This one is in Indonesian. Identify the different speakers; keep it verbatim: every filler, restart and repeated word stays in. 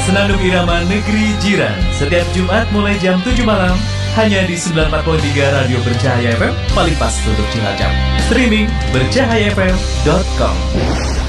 Speaker 1: Senandung Irama Negeri Jiran setiap Jumat mulai jam tujuh malam hanya di sembilan puluh empat koma tiga Radio Bercahaya F M, paling pas untuk Cilacap. Streaming bercahaya f m dot com.